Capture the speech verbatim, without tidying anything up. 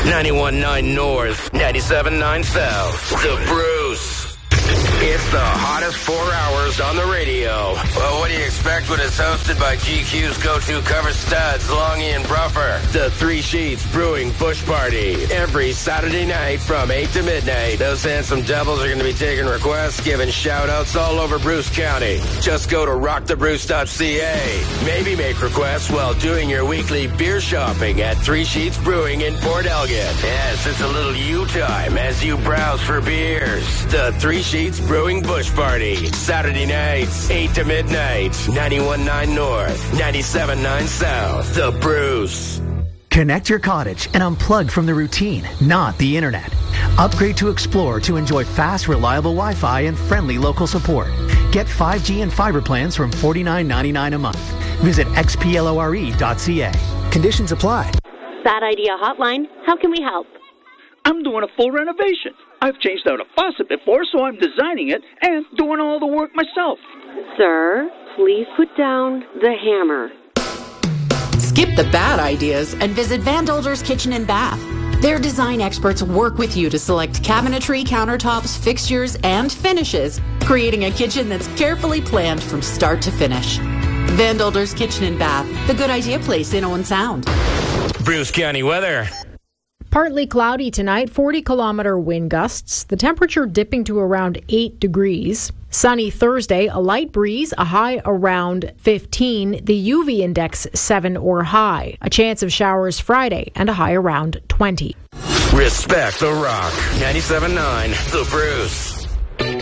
ninety-one point nine North, ninety-seven point nine South. The Bruce. It's the hottest four hours on the radio. Well, what do you expect when it's hosted by G Q's go-to cover studs, Longy and Bruffer? The Three Sheets Brewing Bush Party. Every Saturday night from eight to midnight. Those handsome devils are going to be taking requests, giving shout-outs all over Bruce County. Just go to rock the bruce dot c a. Maybe make requests while doing your weekly beer shopping at Three Sheets Brewing in Port Elgin. Yes, it's a little you time as you browse for beers. The Three Sheets Brewing Bush Party. Saturday nights, eight to midnight. ninety-one point nine North, ninety-seven point nine South. The Bruce. Connect your cottage and unplug from the routine, not the internet. Upgrade to Explore to enjoy fast, reliable Wi-Fi and friendly local support. Get five G and fiber plans from forty-nine ninety-nine a month. Visit x p lore dot c a. Conditions apply. Bad Idea Hotline. How can we help? I'm doing a full renovation. I've changed out a faucet before, so I'm designing it and doing all the work myself. Sir, please put down the hammer. Skip the bad ideas and visit Van Dolder's Kitchen and Bath. Their design experts work with you to select cabinetry, countertops, fixtures, and finishes, creating a kitchen that's carefully planned from start to finish. Van Dolder's Kitchen and Bath, the good idea place in Owen Sound. Bruce County weather. Partly cloudy tonight, forty kilometer wind gusts. The temperature dipping to around eight degrees. Sunny Thursday, a light breeze, a high around fifteen. The U V index seven or high. A chance of showers Friday and a high around twenty. Respect the Rock. ninety-seven point nine The Bruce.